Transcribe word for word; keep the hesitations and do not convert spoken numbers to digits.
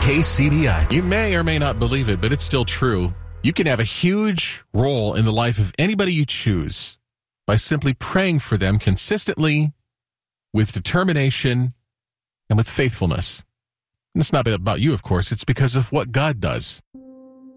K C B I. You may or may not believe it, but it's still true. You can have a huge role in the life of anybody you choose by simply praying for them consistently, with determination, and with faithfulness. And it's not about you, of course. It's because of what God does.